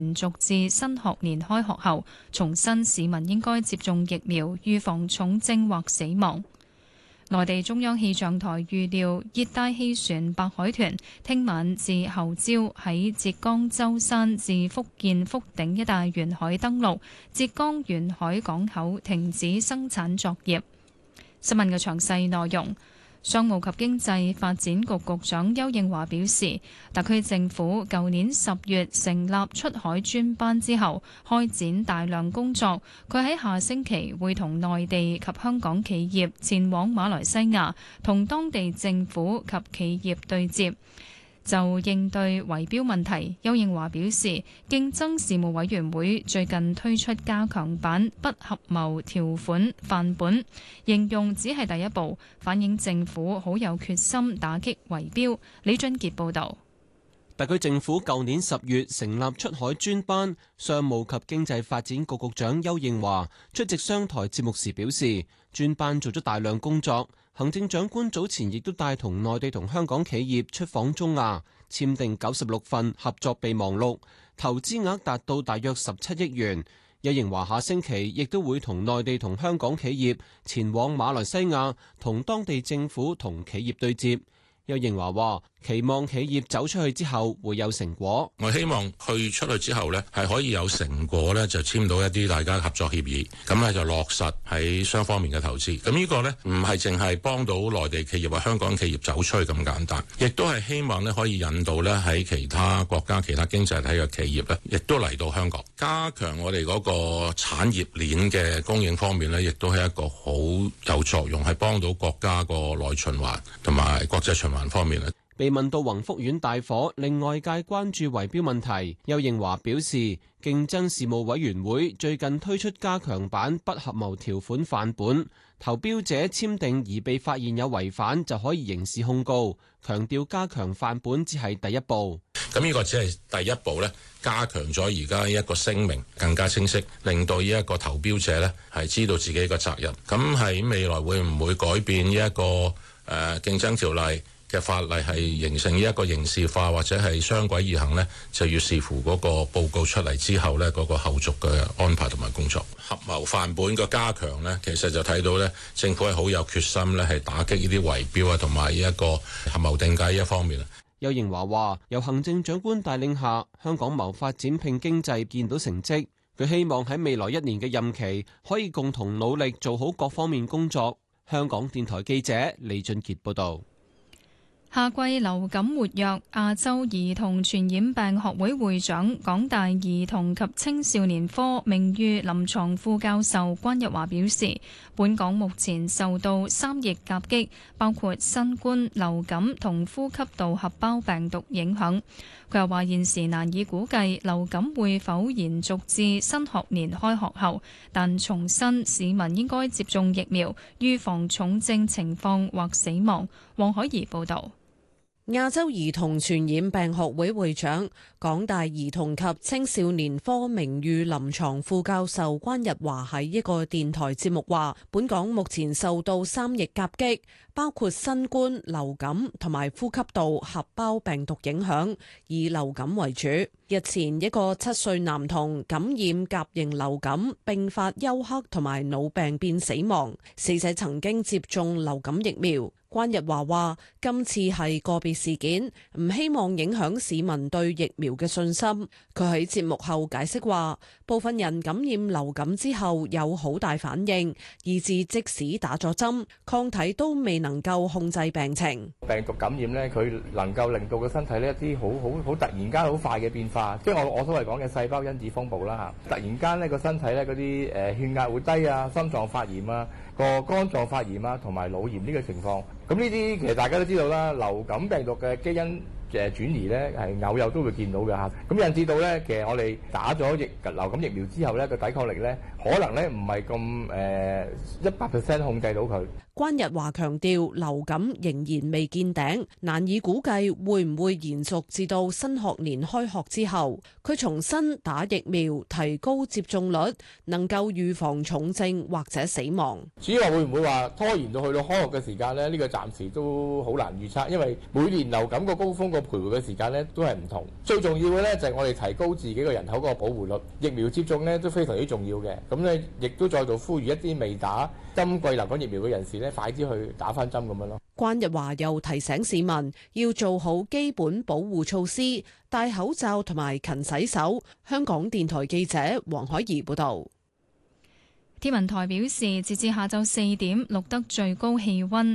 延續至新學年開學後，重申市民應該接種疫苗，預防重症或死亡。內地中央氣象台預料，熱帶氣旋白海豚聽晚至後朝喺浙江舟山至福建福鼎一帶沿海登陸，浙江沿海港口停止生產作業。新聞嘅詳細內容。商務及經濟發展局局長邱應華表示，特區政府舊年10月成立出海專班之後，開展大量工作。佢喺下星期會同內地及香港企業前往馬來西亞，同當地政府及企業對接。就應對圍標問題，邱應華表示，競爭事務委員會最近推出加強版不合謀條款範本，形容只係第一步，反映政府好有決心打擊圍標。李俊傑報導。 特區政府舊年10月成立出海專班，商務及經濟發展局局長邱應華出席商台節目時表示，專班做咗大量工作。行政長官早前亦都帶同內地同香港企業出訪中亞，簽訂96份合作備忘錄，投資額達到大約17億元。邱應華下星期亦都會同內地同香港企業前往馬來西亞，同當地政府同企業對接。邱應華話：期望企業走出去之後會有成果。 我希望去出去之後呢，係可以有成果呢，就簽到一啲大家合作協議，咁呢就落實喺雙方面嘅投資。咁呢個呢，唔係淨係幫到內地企業或香港企業走出去咁簡單，亦都係希望呢可以引導呢喺其他國家、其他經濟體嘅企業呢，亦都嚟到香港，加強我哋嗰個產業鏈嘅供應方面呢，亦都係一個好有作用，係幫到國家個內循環同埋國際循環方面咧。 被問到宏福苑大火令外界關注圍標問題，邱應華表示，競爭事務委員會最近推出加強版不合謀條款範本，投標者簽訂而被發現有違反就可以刑事控告，強調加強範本只係第一步。 咁呢個只係第一步咧，加強咗而家一個聲明更加清晰，令到呢一個投標者咧係知道自己嘅責任。咁喺未來會唔會改變呢一個競爭條例嘅法例係形成一個刑事化或者係雙軌而行呢，就要視乎嗰個報告出嚟之後呢，嗰個後續嘅安排同埋工作。合謀範本嘅加強呢，其實就睇到呢政府係好有決心呢係打擊呢啲圍標啊，同埋呢一個合謀定價呢一方面啊。 邱應華話：由行政長官帶領下，香港謀發展拼經濟見到成績。佢希望喺未來1年嘅任期可以共同努力做好各方面工作。香港電台記者李俊傑報導。 夏季流感活躍，亞洲兒童傳染病學會會長、港大兒童及青少年科名譽臨床副教授關日華表示，本港目前受到3疫夾擊，包括新冠、流感同呼吸道合胞病毒影響。佢又話現時難以估計流感會否延續至新學年開學後，但重申市民應該接種疫苗，預防重症情況或死亡。黃海怡報導。 亞洲兒童傳染病學會會長、港大兒童及青少年科名譽臨床副教授關日華喺一個電台節目話，本港目前受到3疫夾擊，包括新冠、流感同埋呼吸道合胞病毒影響，以流感為主。日前一個7歲男童感染甲型流感，並發休克同埋腦病變死亡，死者曾經接種流感疫苗。關日華話：今次係個別事件，唔希望影響市民對疫苗嘅信心。佢喺節目後解釋話，部分人感染流感之後有好大反應，以致即使打咗針，抗體都未能夠控制病情。 病毒感染呢，佢能夠令到個身體呢一啲好突然間好快嘅變化，即係我所謂講嘅細胞因子風暴啦嚇。突然間呢個身體呢嗰啲血壓會低啊，心臟發炎啊，個肝臟發炎啊，同埋腦炎呢個情況。咁呢啲其實大家都知道啦，流感病毒嘅基因轉移咧係偶有都會見到嘅嚇。咁引致到咧，其實我哋打咗流感疫苗之後咧，個抵抗力咧可能咧唔係咁100% 控制到佢。 關日華強調，流感仍然未見頂，難以估計會唔會延續至到新學年開學之後。佢重申打疫苗提高接種率，能夠預防重症或者死亡。 至於話會唔會話拖延到去到開學嘅時間呢？呢個暫時都好難預測，因為每年流感個高峰個徘徊嘅時間呢都係唔同。最重要嘅呢就係我哋提高自己個人口個保護率，疫苗接種呢都非常之重要嘅。咁呢亦都再度呼籲一啲未打今季流感疫苗嘅人士呢，快啲去打返針咁樣咯。 關日華又提醒市民要做好基本保護措施，戴口罩同埋勤洗手。香港電台記者黃海怡報導。 天文台表示，截至下晝4點，錄得最高氣溫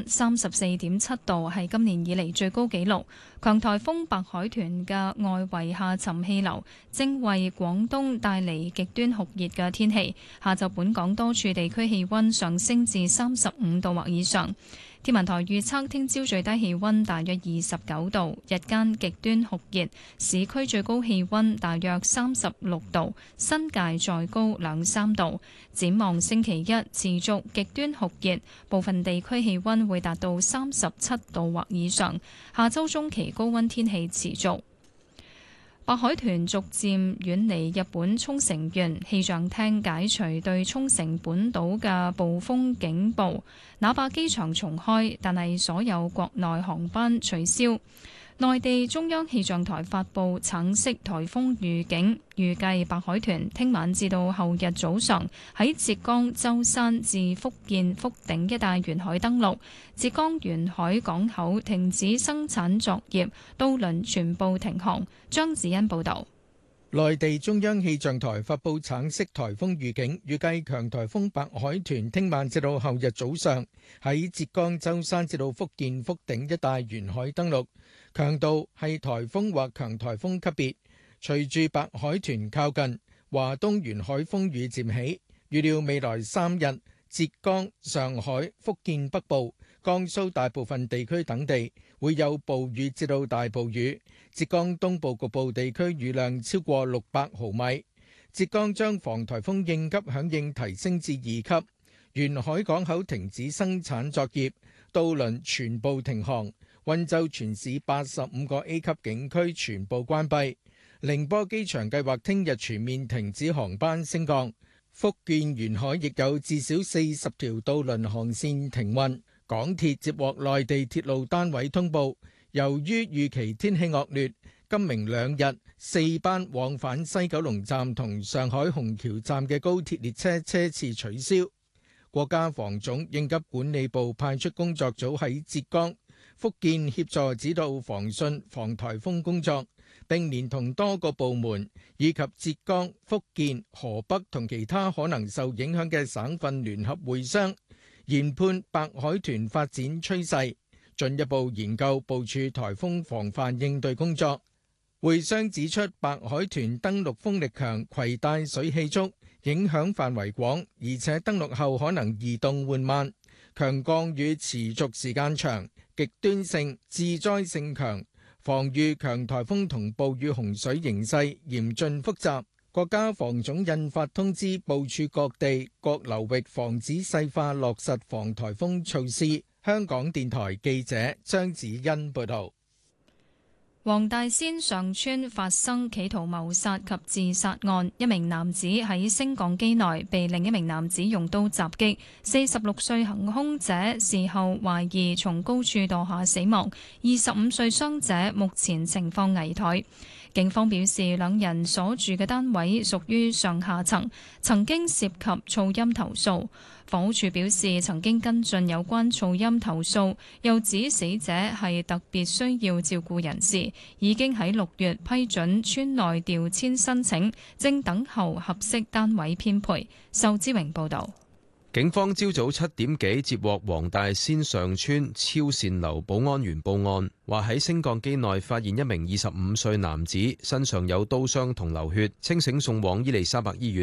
34.7度，係今年以嚟最高紀錄。強颱風白海豚嘅外圍下沉氣流正為廣東帶嚟極端酷熱嘅天氣。下晝本港多處地區氣溫上升至35度或以上。天文台預測聽朝最低氣溫大約29度，日間極端酷熱，市區最高氣溫大約36度，新界再高2-3度。展望星期一持續極端酷熱，部分地區氣溫會達到37度或以上。下週中期高溫天氣持續。白海豚逐漸遠離日本沖繩縣，氣象廳解除對沖繩本島嘅暴風警報，那霸機場重開，但係所有國內航班取消。內地中央氣象台發布橙色颱風預警，預計白海豚聽晚至到後日早上喺浙江舟山至福建福鼎一帶沿海登陸，浙江沿海港口停止生產作業，渡輪全部停航。張子欣報導。 內地中央氣象台發布橙色颱風預警，預計強颱風白海豚聽晚至到後日早上喺浙江舟山至到福建福鼎一帶沿海登陸，強度係颱風或強颱風級別。隨住白海豚靠近，華東沿海風雨漸起，預料未來3日，浙江、上海、福建北部、江蘇大部分地區等地會有暴雨至到大暴雨，浙江東部局部地區雨量超過600毫米。浙江將防颱風應急響應提升至2級，沿海港口停止生產作業，渡輪全部停航。溫州全市85個 A 級景區全部關閉。寧波機場計劃聽日全面停止航班升降。福建沿海亦有至少40條渡輪航線停運。港鐵接獲內地鐵路單位通報，由於預期天氣惡劣，今明2日4班往返西九龍站同上海虹橋站嘅高鐵列車車次取消。國家防總應急管理部派出工作組喺浙江、福建協助指導防汛防颱風工作，並連同多個部門以及浙江、福建、河北同其他可能受影響嘅省份聯合會商，研判白海豚發展趨勢，進一步研究部署颱風防範應對工作。會商指出，白海豚登陸風力強、攜帶水氣足、影響範圍廣，而且登陸後可能移動緩慢，強降雨持續時間長，極端性、致災性強，防禦強颱風同暴雨洪水形勢嚴峻複雜。國家防總印發通知，部署各地各流域防止細化落實防颱風措施。香港電台記者張子欣報道。 黃大仙上村發生企圖謀殺及自殺案，一名男子喺升降機內被另一名男子用刀襲擊，46歲行兇者事後懷疑從高處墮下死亡，25歲傷者目前情況危殆。警方表示，兩人所住嘅單位屬於上下層，曾經涉及噪音投訴。房屋署表示，曾經跟進有關噪音投訴，又指死者係特別需要照顧人士，已經喺6月批准村內調遷申請，正等候合適單位編配。仇之榮報導。 警方朝早7點幾接獲黃大仙上村超善樓保安員報案，話喺升降機內發現一名25歲男子身上有刀傷同流血，清醒送往伊利沙伯醫院。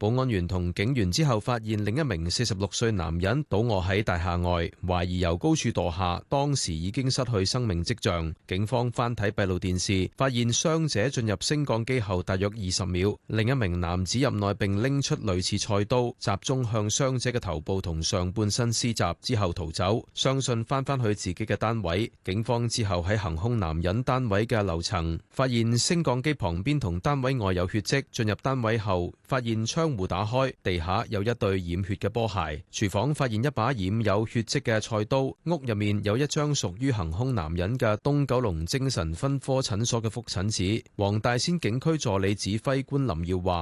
保安員同警員之後發現另一名46歲男人倒卧喺大廈外，懷疑由高處墮下，當時已經失去生命跡象。警方翻睇閉路電視，發現傷者進入升降機後大約20秒，另一名男子入內並拎出類似菜刀，集中向傷者嘅頭部同上半身施襲之後逃走，相信翻去自己嘅單位。警方之後喺行兇男人單位嘅樓層發現升降機旁邊同單位外有血跡，進入單位後發現窗戶打開，地下有一對染血嘅波鞋，廚房發現一把染有血跡嘅菜刀，屋入面有一張屬於行兇男人嘅東九龍精神分科診所嘅覆診紙。黃大仙警區助理指揮官林耀華